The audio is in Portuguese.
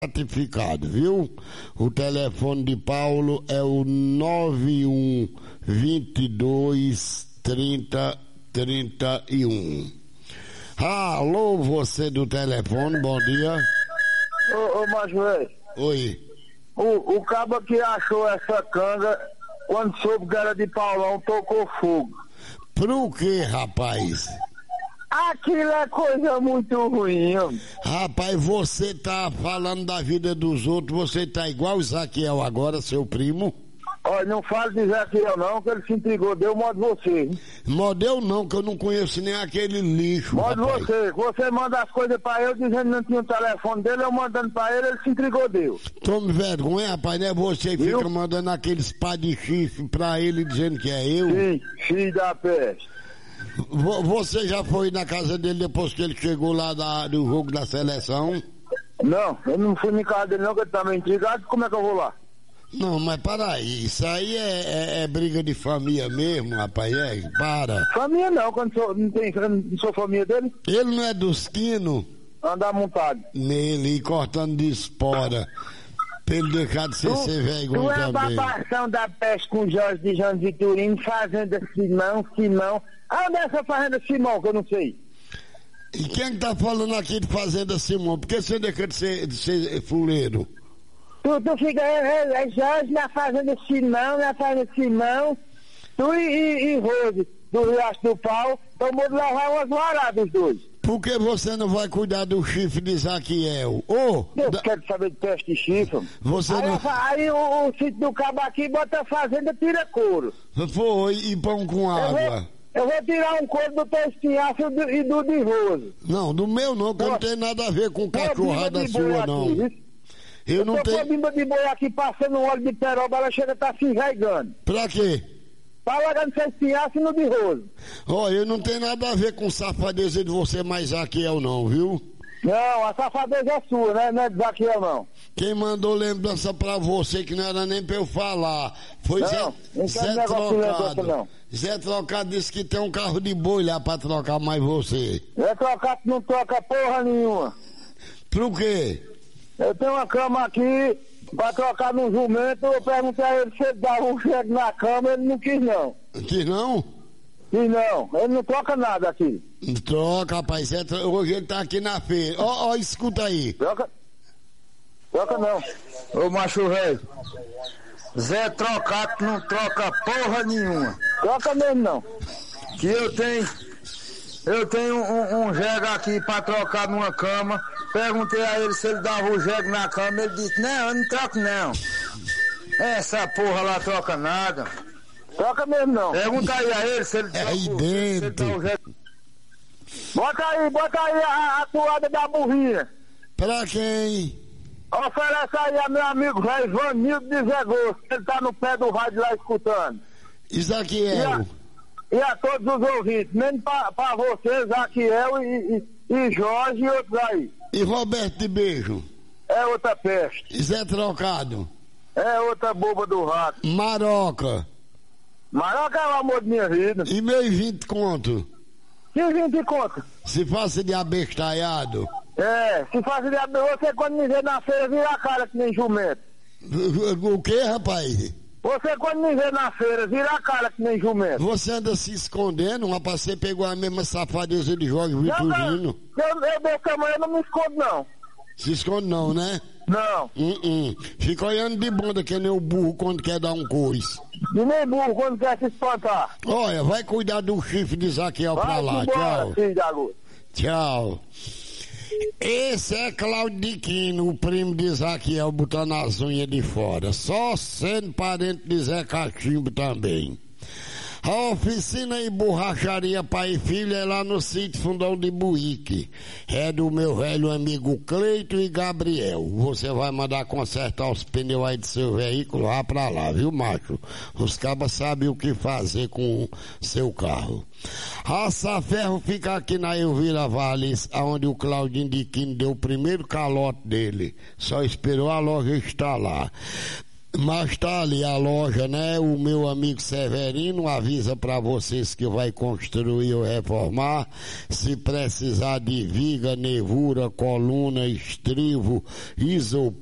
Ratificado, viu? O telefone de Paulo é o 91223031. Alô, você do telefone, bom dia. Ô Majué. Oi. O cabo que achou essa canga, quando soube que era de Paulão, tocou fogo. Por quê, rapaz? Aquilo é coisa muito ruim, homem. Rapaz, você tá falando da vida dos outros, você tá igual o Zaquiel agora, seu primo. Olha, não fale de Zaquiel não, que ele se intrigou, deu modo você. Model não, que eu não conheço nem aquele lixo, Modo rapaz. você manda as coisas pra ele, dizendo que não tinha o telefone dele, eu mandando pra ele se intrigou, deu. Tome vergonha, rapaz, não é você que fica mandando aqueles pá de chifre pra ele dizendo que é eu? Sim, filho da peste. Você já foi na casa dele depois que ele chegou lá do jogo da seleção? Não, eu não fui na casa dele não, que ele tá meio intrigado, como é que eu vou lá? Não, mas para aí, isso aí é briga de família mesmo, rapaz, para. Família não, quando não sou família dele. Ele não é dos quinos? Andar montado. Nele, e cortando de espora, pra ele deixar de ser vergonha tu é também. a babação da peste com Jorge de João Vitorino, fazenda Simão. Onde é essa fazenda Simão, que eu não sei? E quem que tá falando aqui de fazenda Simão? Por que você deixa de ser fuleiro? Tu fica, Jorge na fazenda Simão, tu e Rose, do Riacho do Pau, todo mundo levar umas varadas os dois. Por que você não vai cuidar do chifre de Zaquiel? Eu quero saber de peste de chifre. Você aí não... aí o sítio do cabo aqui bota a fazenda, tira couro. Foi, e pão com água. Eu vou tirar um couro do teu espinhaço e do de Rose. Não, do meu não, que não tem nada a ver com cachorrada sua, não. Eu não tenho... bimba de boi aqui passando óleo de peroba, ela chega a estar se enraigando. Pra quê? Tá largando seu espinhaço e no de Rose. Eu não tenho nada a ver com safadeza de você mais Zaquiel não, viu? Não, a safadeza é sua, né? Não é de Zaquiel não. Quem mandou lembrança pra você que não era nem pra eu falar foi não, Zé Trocado. Não. Zé Trocado disse que tem um carro de boi lá pra trocar mais você. Zé Trocado não troca porra nenhuma. Por quê? Eu tenho uma cama aqui pra trocar no jumento, eu perguntei a ele se ele dava um cheque na cama, ele não quis não. Quis não? Quis não, ele não troca nada aqui. Troca, rapaz, hoje ele tá aqui na feira. Ó, escuta aí. Troca não. Ô macho velho. Zé Trocado não troca porra nenhuma. Troca mesmo não. Que eu tenho um jegue aqui pra trocar numa cama. Perguntei a ele se ele dava o jegue na cama. Ele disse, não, eu não troco não. Essa porra lá troca nada. Troca mesmo não. Pergunta aí a ele se ele troca aí dentro. o jegue. Bota aí a toada da burrinha. Pra quem? Oferece aí a meu amigo velho Ivanildo de Zé Gosto, ele tá no pé do rádio lá escutando. Zaquiel. E a todos os ouvintes, mesmo pra você, Zaquiel e Jorge e outros aí. E Roberto de Beijo? É outra peste. E Zé Trocado? É outra boba do rato. Maroca? Maroca é o amor de minha vida. E meio 20 conto? Que 20 conto? Se fosse de abestalhado? Se fosse de abestalhado, você quando me vê na feira vira a cara que nem jumento. O que, rapaz? Você quando me vê na feira vira a cara que nem jumento. Você anda se escondendo, rapaz, você pegou a mesma safadeza de Jorge Vitorino. Eu desse tamanho, eu não me escondo não. Se esconde não, né? Não. Fica olhando de bunda que nem o burro quando quer dar um coice. E nem burro quando quer se espantar. Olha, vai cuidar do chifre de Zaquiel pra lá. Tchau. Filho da Lua. Tchau. Esse é Claudiquino, o primo de Zaquiel, botando as unhas de fora. Só sendo parente de Zé Cachimbo também. A oficina e borracharia pai e filho é lá no sítio Fundão de Buíque. É do meu velho amigo Cleito e Gabriel. Você vai mandar consertar os pneus aí do seu veículo, vá pra lá, viu, macho? Os cabas sabem o que fazer com o seu carro. A Saferro fica aqui na Elvira Valles, onde o Claudinho de Quino deu o primeiro calote dele. Só esperou a loja estar lá. Mas tá ali a loja, né? O meu amigo Severino avisa pra vocês que vai construir ou reformar. Se precisar de viga, nervura, coluna, estrivo, isopor,